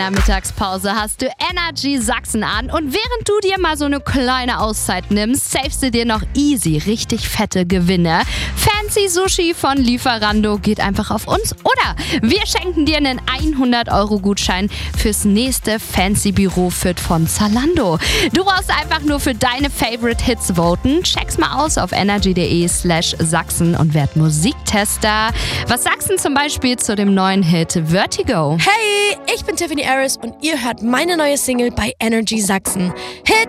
In der Mittagspause hast du Energy Sachsen an und während du dir mal so eine kleine Auszeit nimmst, savest du dir noch easy richtig fette Gewinne. Fancy Sushi von Lieferando geht einfach auf uns oder wir schenken dir einen 100-Euro-Gutschein fürs nächste Fancy Büro-Fit von Zalando. Du brauchst einfach nur für deine Favorite Hits voten. Check's mal aus auf energy.de/Sachsen und werd Musiktester. Was sagst du zum Beispiel zu dem neuen Hit Vertigo? Hey, ich bin Tiffany Harris und ihr hört meine neue Single bei Energy Sachsen. Hit